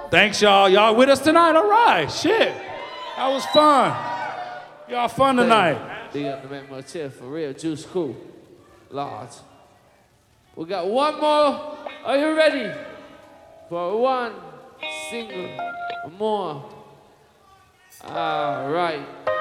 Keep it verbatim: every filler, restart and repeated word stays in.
Thanks, y'all. Y'all with us tonight? All right. Shit. That was fun. Y'all fun tonight. Big up the man Motel for real. Juice cool. Large. We got one more. Are you ready? For one single more. All right.